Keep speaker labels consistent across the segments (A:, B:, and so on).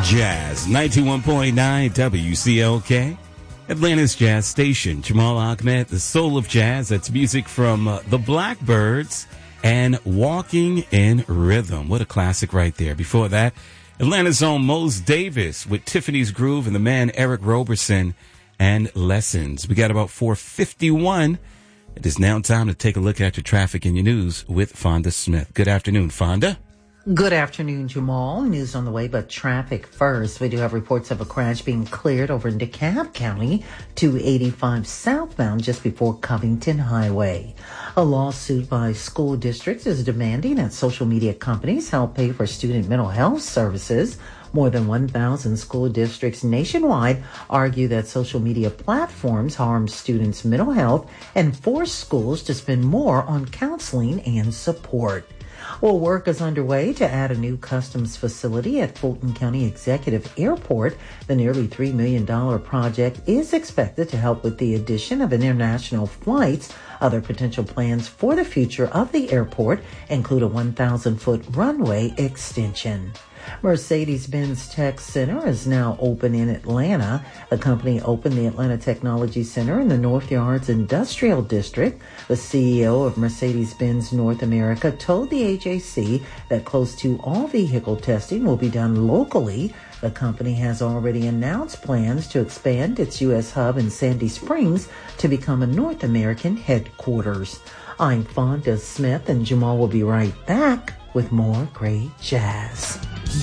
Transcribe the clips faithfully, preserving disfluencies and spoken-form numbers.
A: Jazz ninety-one point nine W C L K, Atlanta's jazz station. Jamal Ahmed, the soul of jazz. That's music from uh, the Blackbirds and Walking in Rhythm. What a classic right there. Before that, Atlanta's own Mose Davis with Tiffany's Groove and the man Eric Roberson and Lessons. We got about four fifty-one. It is now time to take a look at your traffic and your news with Fonda Smith. Good afternoon, Fonda.
B: Good afternoon, Jamal. News on the way, but traffic first. We do have reports of a crash being cleared over in DeKalb County, two eighty-five southbound just before Covington Highway. A lawsuit by school districts is demanding that social media companies help pay for student mental health services. More than one thousand school districts nationwide argue that social media platforms harm students' mental health and force schools to spend more on counseling and support. Well, work is underway to add a new customs facility at Fulton County Executive Airport. The nearly three million dollars project is expected to help with the addition of international flights. Other potential plans for the future of the airport include a one thousand foot runway extension. Mercedes-Benz Tech Center is now open in Atlanta. The company opened the Atlanta Technology Center in the North Yards Industrial District. The C E O of Mercedes-Benz North America told the A J C that close to all vehicle testing will be done locally. The company has already announced plans to expand its U S hub in Sandy Springs to become a North American headquarters. I'm Fonda Smith, and Jamal will be right back with more great jazz.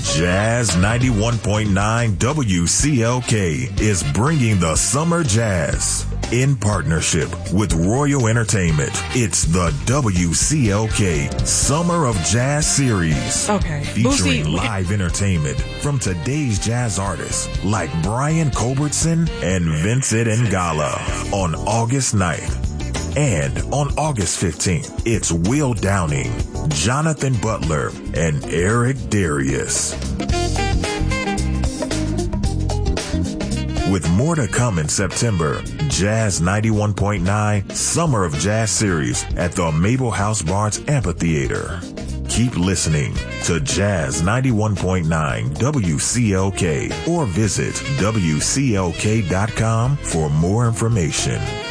C: Jazz ninety-one point nine W C L K is bringing the summer jazz in partnership with Royal Entertainment. It's the W C L K Summer of Jazz Series.
D: Okay.
C: Featuring
D: Boosie.
C: live entertainment from today's jazz artists like Brian Culbertson and Vincent Ngala on August ninth. And on August fifteenth, it's Will Downing, Jonathan Butler, and Eric Darius. With more to come in September, Jazz ninety-one point nine Summer of Jazz Series at the Mabel House Barnes Amphitheater. Keep listening to Jazz ninety-one point nine W C L K or visit W C L K dot com for more information.